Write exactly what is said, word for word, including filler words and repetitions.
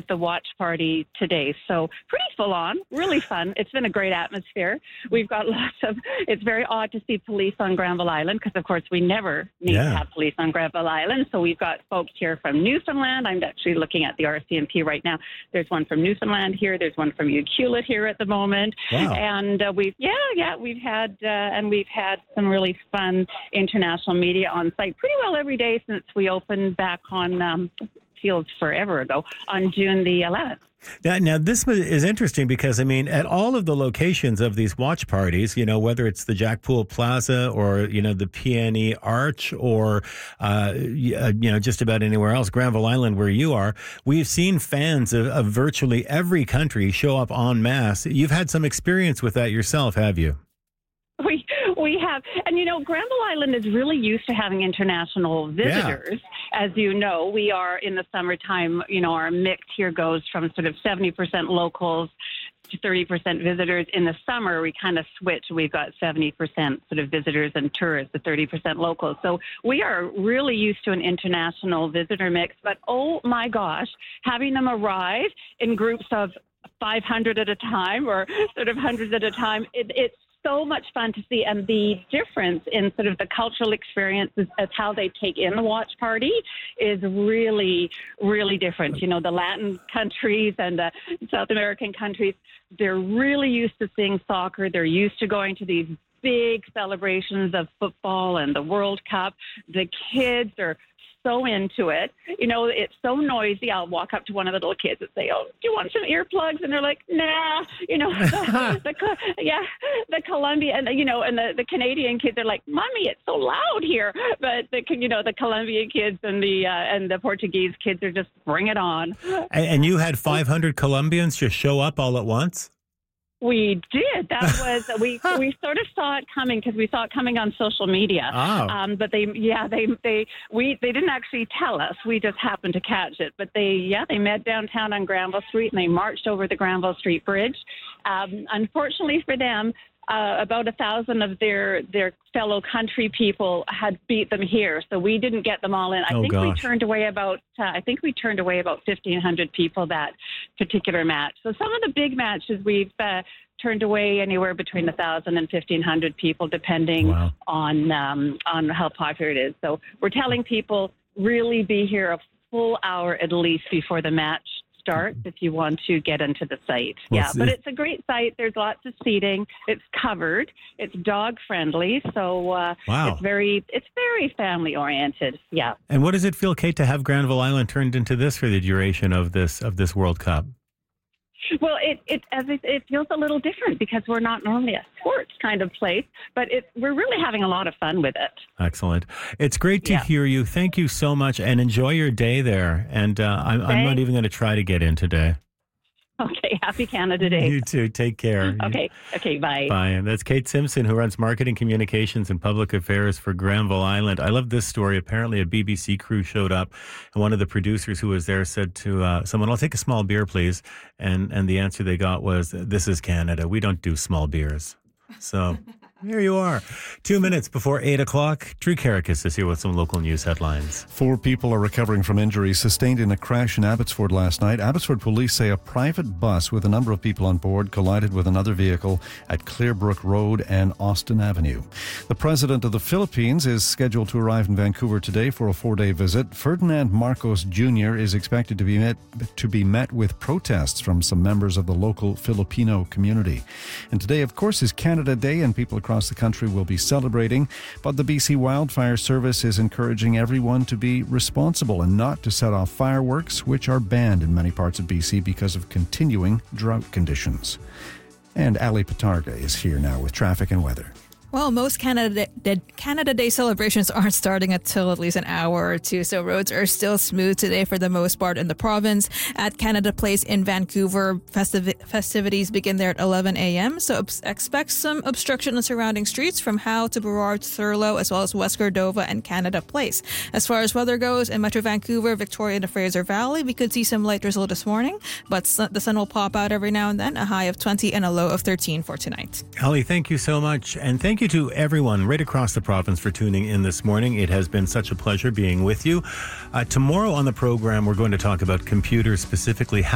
the watch party today. So pretty full on, really fun. It's been a great atmosphere. We've got lots of, it's very odd to see police on Granville Island because, of course, we never need Yeah. to have police on Granville Island. So we've got folks here from Newfoundland. I'm actually looking at the R C M P right now. There's one from Newfoundland here. There's one from Ucluelet here at the moment. Wow. And uh, we've, yeah, yeah, we've had, uh, and we've had some really fun international media on site pretty well every day since we opened back on, um, feels forever ago, on June the eleventh. Now, now, this was- is interesting because, I mean, at all of the locations of these watch parties, you know, whether it's the Jack Poole Plaza or, you know, the P N E Arch or, uh, y- uh, you know, just about anywhere else, Granville Island where you are, we've seen fans of, of virtually every country show up en masse. You've had some experience with that yourself, have you? We we have, and you know, Granville Island is really used to having international visitors. As you know, we are in the summertime. You know, our mix here goes from sort of seventy percent locals to thirty percent visitors. In the summer, we kind of switch. We've got seventy percent sort of visitors and tourists, the thirty percent locals. So we are really used to an international visitor mix. But oh my gosh, having them arrive in groups of five hundred at a time or sort of hundreds at a time, it, it's so much fun to see, and the difference in sort of the cultural experiences as how they take in the watch party is really, really different. You know, the Latin countries and the South American countries, they're really used to seeing soccer. They're used to going to these big celebrations of football and the World Cup. The kids are so into it. You know, it's so noisy. I'll walk up to one of the little kids and say, "Oh, do you want some earplugs?" And they're like, "Nah." You know, the, the, yeah, the Colombian, and you know, and the, the Canadian kids are like, "Mommy, it's so loud here." But the you know the Colombian kids and the uh, and the Portuguese kids are just bring it on. And, and you had five hundred Colombians just show up all at once? We did. That was we we sort of saw it coming because we saw it coming on social media. Oh. Um, but they yeah they they we they didn't actually tell us. We just happened to catch it. But they yeah they met downtown on Granville Street and they marched over the Granville Street Bridge. Um, unfortunately for them, uh, about a thousand of their their fellow country people had beat them here, so we didn't get them all in. I Oh, think we gosh. turned away about uh, I think we turned away about fifteen hundred people that particular match. So some of the big matches we've uh, turned away anywhere between one thousand and fifteen hundred people, depending Wow. on um, on how popular it is. So we're telling people really be here a full hour at least before the match starts if you want to get into the site. Well, yeah, it's- but it's a great site. There's lots of seating. It's covered. It's dog friendly. So uh, Wow. it's very it's very family oriented. Yeah. And what does it feel, Kate, to have Granville Island turned into this for the duration of this of this World Cup? Well, it it as it, it feels a little different because we're not normally a sports kind of place, but it we're really having a lot of fun with it. Excellent. It's great to Yeah. hear you. Thank you so much, and enjoy your day there. And uh, I'm, I'm not Thanks. even going to try to get in today. Okay, happy Canada Day. You too. Take care. Okay, okay, bye. Bye. And that's Kate Simpson, who runs marketing, communications, and public affairs for Granville Island. I love this story. Apparently, a B B C crew showed up, and one of the producers who was there said to uh, someone, "I'll take a small beer, please." And and the answer they got was, "This is Canada. We don't do small beers." So here you are. Two minutes before eight o'clock. Drew Carricus is here with some local news headlines. Four people are recovering from injuries sustained in a crash in Abbotsford last night. Abbotsford police say a private bus with a number of people on board collided with another vehicle at Clearbrook Road and Austin Avenue. The president of the Philippines is scheduled to arrive in Vancouver today for a four-day visit. Ferdinand Marcos Junior is expected to be met to be met with protests from some members of the local Filipino community. And today, of course, is Canada Day, and people across the country will be celebrating. But the B C Wildfire Service is encouraging everyone to be responsible and not to set off fireworks, which are banned in many parts of B C because of continuing drought conditions. And Ali Patarga is here now with traffic and weather. Well, most Canada Day, Canada Day celebrations aren't starting until at least an hour or two, so roads are still smooth today for the most part in the province. At Canada Place in Vancouver, festiv- festivities begin there at eleven a.m., so obs- expect some obstruction on surrounding streets from Howe to Burrard to Thurlow, as well as West Cordova and Canada Place. As far as weather goes, in Metro Vancouver, Victoria, and the Fraser Valley, we could see some light drizzle this morning, but sun- the sun will pop out every now and then, a high of twenty and a low of thirteen for tonight. Ali, thank you so much. And thank you to everyone right across the province for tuning in this morning. It has been such a pleasure being with you. Uh, tomorrow on the program, we're going to talk about computers, specifically how